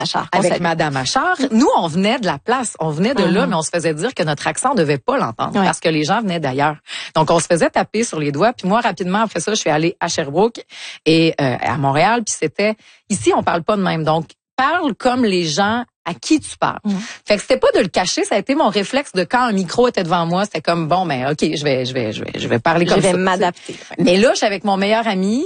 Achard. Avec Madame Achard. Nous, on venait de la place. On venait de là, mais on se faisait dire que notre accent, on devait pas l'entendre parce que les gens venaient d'ailleurs. Donc, on se faisait taper sur les doigts. Puis moi, rapidement, après ça, je suis allée à Sherbrooke et à Montréal. Puis c'était... Ici, on parle pas de même. Donc, parle comme les gens à qui tu parles. Fait que c'était pas de le cacher, ça a été mon réflexe de quand un micro était devant moi, c'était comme bon ben OK, je vais parler comme ça. Je vais m'adapter. Mais là, je suis avec mon meilleur ami.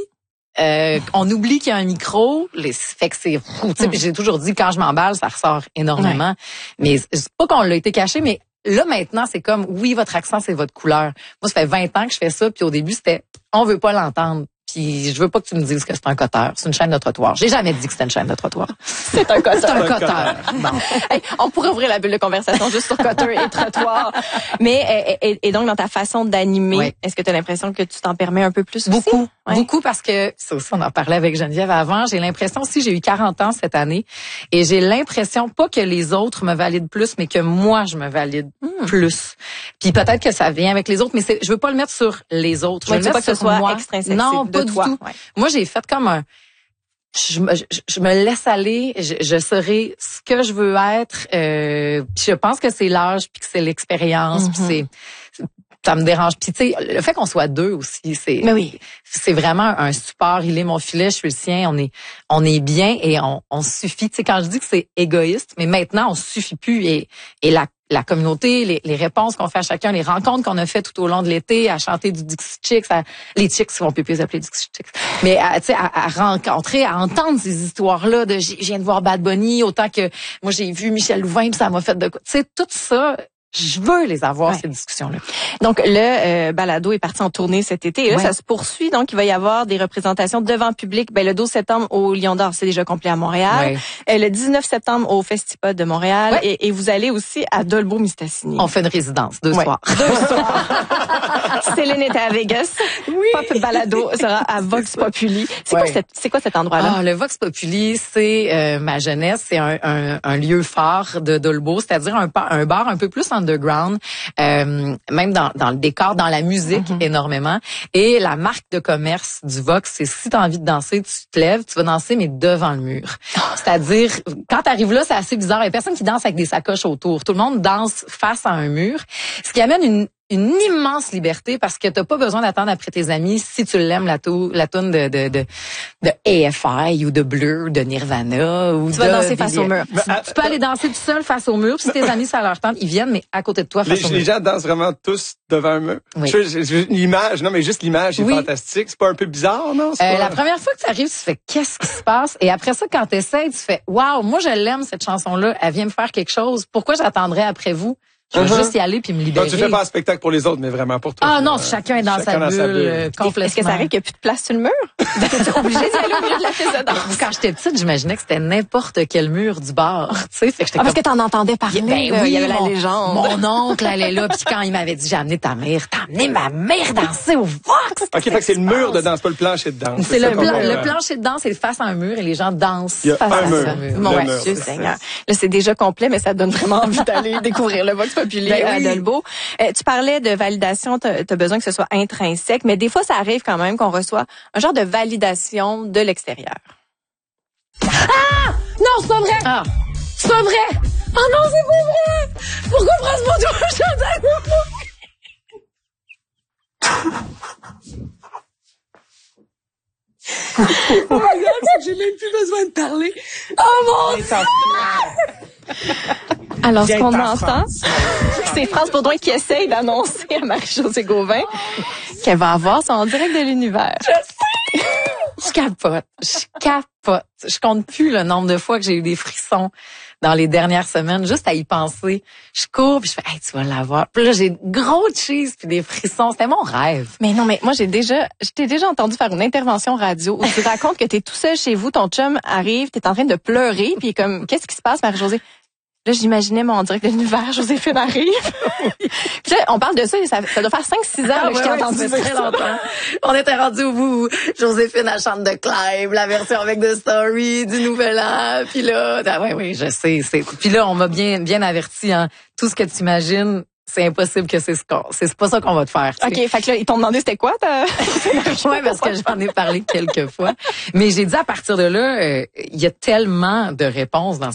On oublie qu'il y a un micro, fait que c'est fou. Puis j'ai toujours dit quand je m'emballe, ça ressort énormément. Mais c'est pas qu'on l'a été caché, mais là maintenant c'est comme oui, votre accent c'est votre couleur. Moi ça fait 20 ans que je fais ça, puis au début c'était on veut pas l'entendre. Puis je veux pas que tu me dises que c'est un coteur, c'est une chaîne de trottoir. J'ai jamais dit que c'était une chaîne de trottoir. C'est un coteur. C'est un coteur. Bon. Hey, on pourrait ouvrir la bulle de conversation juste sur coteur et trottoir. Mais et donc dans ta façon d'animer, est-ce que tu as l'impression que tu t'en permets un peu plus aussi? Beaucoup parce que ça aussi on en parlait avec Geneviève avant, j'ai l'impression aussi j'ai eu 40 ans cette année et j'ai l'impression pas que les autres me valident plus mais que moi je me valide plus. Puis peut-être que ça vient avec les autres mais je veux pas le mettre sur les autres, je veux le mettre sur moi. Extrinsèque, non, pas du tout. Moi j'ai fait comme un je me laisse aller, je serai ce que je veux être. Je pense que c'est l'âge puis que c'est l'expérience, puis ça me dérange. Puis tu sais, le fait qu'on soit deux aussi, c'est vraiment un support. Il est mon filet, je suis le sien. On est bien et on suffit. Tu sais, quand je dis que c'est égoïste, mais maintenant on suffit plus et la communauté, les réponses qu'on fait à chacun, les rencontres qu'on a fait tout au long de l'été, à chanter du Dixie Chicks, les Chicks, on peut plus les appeler Dixie Chicks, mais tu sais, à rencontrer, à entendre ces histoires-là de je viens de voir Bad Bunny, autant que moi j'ai vu Michel Louvain, puis ça m'a fait de quoi. Tu sais, tout ça. Je veux les avoir, ces discussions-là. Donc, le balado est parti en tournée cet été. Et là, ça se poursuit. Donc, il va y avoir des représentations devant public. Le 12 septembre au Lion d'Or, c'est déjà complet à Montréal. Le 19 septembre au Festipod de Montréal. Et vous allez aussi à Dolbeau-Mistassini. On fait une résidence, 2 soirs. 2 soirs. Céline était à Vegas. Pop Balado sera à Vox Populi. C'est quoi cet endroit-là? Le Vox Populi, c'est ma jeunesse. C'est un lieu phare de Dolbeau, c'est-à-dire un bar un peu plus underground, même dans le décor, dans la musique énormément. Et la marque de commerce du Vox, c'est si tu as envie de danser, tu te lèves, tu vas danser, mais devant le mur. C'est-à-dire, quand tu arrives là, c'est assez bizarre. Il y a personne qui danse avec des sacoches autour. Tout le monde danse face à un mur. Ce qui amène une immense liberté parce que t'as pas besoin d'attendre après tes amis si tu l'aimes la toune de AFI ou de Blur, de Nirvana ou tu vas danser face au mur. Tu peux aller danser tout seul face au mur, puis si tes amis ça leur tente, ils viennent mais à côté de toi face au mur. Les gens dansent vraiment tous devant un mur. L'image, non mais juste l'image est fantastique, c'est pas un peu bizarre non? La première fois que tu arrives, tu fais qu'est-ce qui se passe et après ça quand t'essayes, tu fais waouh, moi je l'aime cette chanson là, elle vient me faire quelque chose. Pourquoi j'attendrais après vous? Je veux juste y aller puis me libérer. Donc, tu fais pas un spectacle pour les autres, mais vraiment pour toi. Ah non, chacun est dans sa bulle. Complètement. Est-ce que ça arrive qu'il n'y a plus de place sur le mur? Tu es obligé d'y aller au milieu de la piste de danse. Quand j'étais petite, j'imaginais que c'était n'importe quel mur du bar. Tu sais, parce que t'en entendais parler. Il y avait la légende. Mon oncle allait là, puis quand il m'avait dit j'ai amené ta mère, t'as amené ma mère danser au Vox. OK, fait que c'est le mur de danse, pas le plancher de danse. C'est le plancher de danse, c'est face à un mur et les gens dansent face à un mur. Mon Dieu Seigneur. Là, c'est déjà complet, mais ça donne vraiment envie d'aller découvrir le Vox Populi à Dolbeau. Tu parlais de validation, tu as besoin que ce soit intrinsèque, mais des fois, ça arrive quand même qu'on reçoit un genre de validation de l'extérieur. Ah! Non, c'est pas vrai! Ah. C'est pas vrai! Oh non, c'est pas vrai! Pourquoi France doit chanter oh my God, j'ai même plus besoin de parler. Oh mon Dieu! Alors, ce qu'on entend, c'est France Baudouin qui essaye d'annoncer à Marie-Josée Gauvin qu'elle va avoir son direct de l'univers. Je sais! Je capote. Je compte plus le nombre de fois que j'ai eu des frissons dans les dernières semaines, juste à y penser. Je cours, puis je fais, hey, tu vas l'avoir. Puis là, j'ai gros cheese puis des frissons. C'était mon rêve. Mais non, mais moi, je t'ai déjà entendu faire une intervention radio où tu racontes que t'es tout seul chez vous, ton chum arrive, t'es en train de pleurer, puis comme, qu'est-ce qui se passe, Marie-Josée? Là, j'imaginais mon direct de l'univers, Joséphine arrive. Puis là, on parle de ça, ça doit faire 5-6 ans que je t'ai entendu très longtemps. On était rendu au bout où Joséphine, elle chante de Clive, la version avec The Story, du Nouvel An. Puis là, je sais. Puis là, on m'a bien averti, hein. Tout ce que tu imagines, c'est impossible que c'est pas ça qu'on va te faire. OK, fait que là, ils t'ont demandé c'était quoi Oui, parce que j'en ai parlé quelques fois. Mais j'ai dit à partir de là, il y a tellement de réponses dans